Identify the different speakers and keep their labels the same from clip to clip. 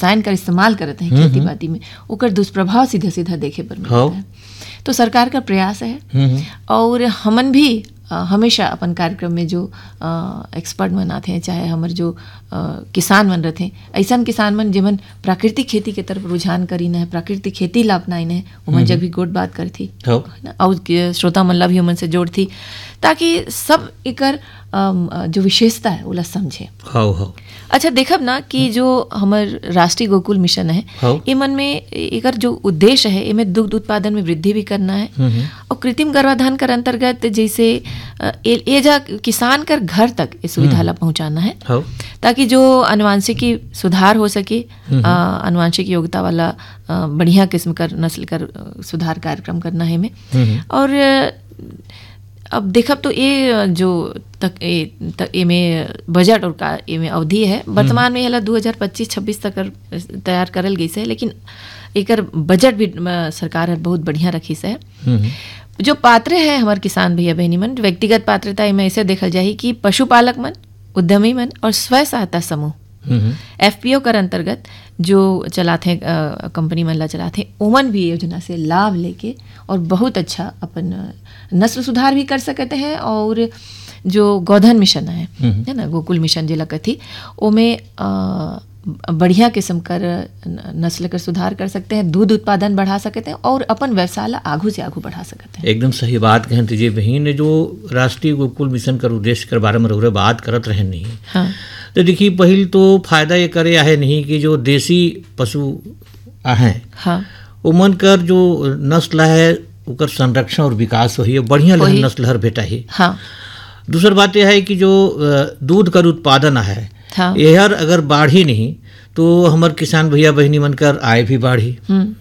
Speaker 1: रसायन का इस्तेमाल करते हैं खेती बाड़ी में, ओकर दुष्प्रभाव सीधा सीधा देखे पर मिलता है। तो सरकार का प्रयास है और हमन भी हमेशा अपन कार्यक्रम में जो एक्सपर्ट मन आते हैं, चाहे हमार जो किसान मन रहते हैं, ऐसा किसान मन जिमन प्राकृतिक खेती के तरफ रुझान करी न है, प्राकृतिक खेती ला अपनाई न है, उमन जब भी गोट बात करती और श्रोता मन ला भी उमन से जोड़ती, ताकि सब एकर जो विशेषता है उला समझे। अच्छा देखब ना कि जो हमार राष्ट्रीय गोकुल मिशन है, ये मन में एकर जो उद्देश्य है, इनमें दुग्ध उत्पादन में वृद्धि भी करना है और कृत्रिम गर्भाधान कर अंतर्गत जैसे ये जा किसान कर घर तक इस सुविधा ला पहुंचाना है, ताकि जो अनुवांशिकी सुधार हो सके, अनुवांशिक योग्यता वाला बढ़िया किस्म कर नस्ल कर सुधार कार्यक्रम करना है में। और अब देखब तो ये जो तक में बजट और का में अवधि है, वर्तमान में ये 2025-26 तक तैयार करल गई है, लेकिन एकर बजट भी सरकार बहुत बढ़िया रखी है। जो पात्र है हमारे किसान भैया बहनी मन, व्यक्तिगत पात्रता में ऐसे देखल जाए कि पशुपालक मन, उद्यमी मन और स्वयं सहायता समूह FPO कर अंतर्गत जो चलाते कंपनी मन ला चलाते, उमन भी योजना से लाभ लेके और बहुत अच्छा अपन नस्ल सुधार भी कर सकते हैं। और जो गोधन मिशन है ना, गोकुल मिशन जिला कथी, ओमें बढ़िया किस्म कर नस्ल कर सुधार कर सकते हैं, दूध उत्पादन बढ़ा सकते हैं और अपन व्यवसाय ला आगू से आगू बढ़ा सकते हैं।
Speaker 2: एकदम सही बात कहें तुझे बहन, जो राष्ट्रीय गोकुल मिशन कर उद्देश्य कर बारे में रउरे बात करत रहे नहीं। हाँ। तो देखिए पहिल तो फायदा ये करे है नहीं कि जो देसी पशु हैं, हाँ, उमन कर जो नस्ल है उकर संरक्षण और विकास हो, बढ़िया नस्ल हर बेटा ही। हाँ। दूसरी बात यह है कि जो दूध कर उत्पादन है, हाँ, यह अगर बाढ़ी नहीं तो हमार किसान भैया बहनी मन कर आय भी बाढ़ी,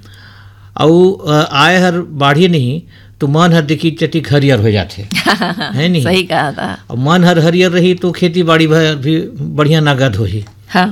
Speaker 2: और आय हर बाढ़ी नहीं तो मन हर देखी चटिक हरियर हो जाते है नहीं।
Speaker 1: सही कहा था।
Speaker 2: और मन हर हरियर रही तो खेती बाड़ी भी बढ़िया नगद हो ही। हाँ।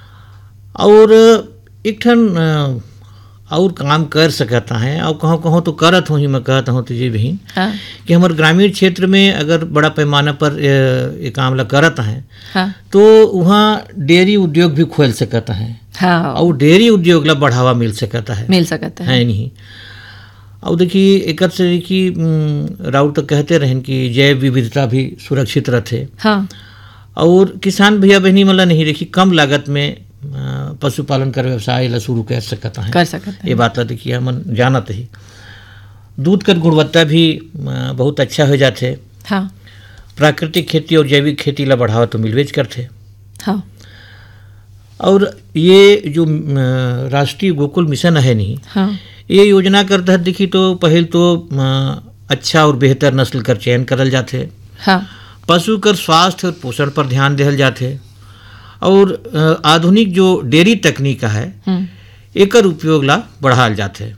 Speaker 2: और एक ठन और काम कर सकता है, और कहों कहों तो करत हूँ ही, मैं कहता हूँ तुझे बहन। हाँ। कि हमारे ग्रामीण क्षेत्र में अगर बड़ा पैमाना पर ये काम ला करत है, हाँ, तो वहाँ डेयरी उद्योग भी खोल सकता है। हाँ। और डेयरी उद्योग ला बढ़ावा मिल सकता है नहीं। और देखिए एक से कि राउत तो कहते रहें कि जैव विविधता भी सुरक्षित रहते। हाँ। और किसान भैया बहनी मला नहीं देखी कम लागत में पशुपालन कर व्यवसाय ला शुरू कर सकता है। ये बात ला देखिए हम जानत ही। दूध कर गुणवत्ता भी बहुत अच्छा हो जाते। हाँ। प्राकृतिक खेती और जैविक खेती ला बढ़ावा तो मिलवे करते। हाँ। और ये जो राष्ट्रीय गोकुल मिशन है नहीं, हाँ, ये योजना कर तहत देखी तो पहल तो अच्छा और बेहतर नस्ल कर चयन करल जाते। हाँ। पशु कर स्वास्थ्य और पोषण पर ध्यान दिहल जाते, और आधुनिक जो डेयरी तकनीक है एकर उपयोग ला बढ़ाल जाते।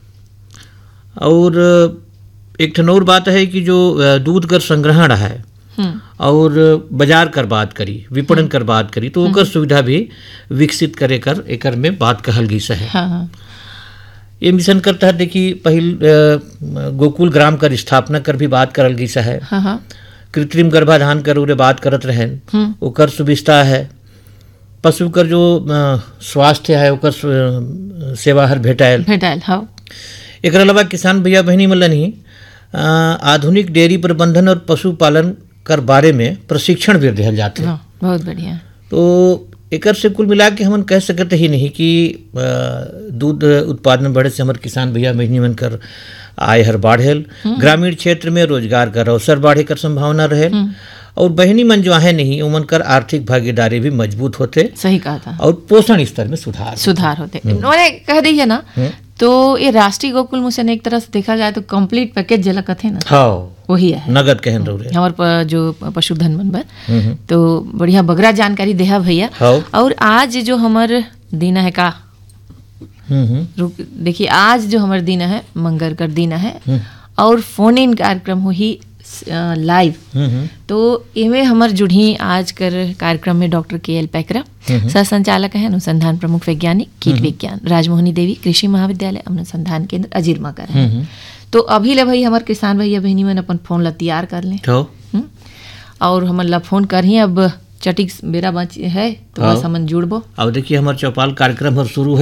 Speaker 2: और एक ठन और बात है कि जो दूध कर संग्रहण है और बाजार कर बात करी, विपणन कर बात करी, तो ओकर सुविधा भी विकसित करे कर एकर में बात कहल गई है। हाँ। ये मिशन कर तहत देखिए पहिल गोकुल ग्राम कर स्थापना कर भी बात करल गई है। हाँ। कृत्रिम गर्भाधान कर उरे बात करत रहें, ओकर सुविधा है। पशु कर जो स्वास्थ्य है ओकर सेवा हर भेटायल। हाँ। एक अलावा किसान भैया बहनी मतलब नहीं आधुनिक डेयरी प्रबंधन और पशुपालन कर बारे में प्रशिक्षण भी दिहल जाते।
Speaker 1: हाँ, बहुत बढ़िया।
Speaker 2: तो एकर से कुल मिला के हम कह सकते ही नहीं कि दूध उत्पादन बढ़े से हमारे किसान भैया बहनी मन कर आय हर बाढ़ेल, ग्रामीण क्षेत्र में रोजगार कर अवसर बढ़े कर संभावना रहे, और बहनी मन जो है नहीं उमन कर आर्थिक भागीदारी भी मजबूत होते।
Speaker 1: सही कहा था।
Speaker 2: और पोषण स्तर में सुधार होते।
Speaker 1: उन्होंने कह दी है ना, तो ये राष्ट्रीय गोकुल मिशन एक तरह से देखा जाए तो कंप्लीट पैकेज जला कथे ना। हाँ। वही है नगद कहन रहे हमारे जो पशुधन मन पर। तो बढ़िया बगरा जानकारी देहा भैया। और आज जो हमार दिन है का देखिए, आज जो हमारे दिन है मंगल कर दिन है, और फोन इन कार्यक्रम हो ही लाइव। तो इमे हमर जुड़ी आज कर कार्यक्रम में डॉक्टर KL पैकरा, सह संचालक है अनुसंधान प्रमुख वैज्ञानिक कीट विज्ञान, राजमोहनी देवी कृषि महाविद्यालय अनुसंधान केंद्र अजीरमा कर है। तो अभी ले भाई हमारे किसान भैया बहनी मन अपन फोन ला तैयार कर लें, और हमन ला फोन कर ही अब चटिक बेरा बच है तो बस हमन जुड़बो।
Speaker 2: अब देखिए हमारे चौपाल कार्यक्रम शुरू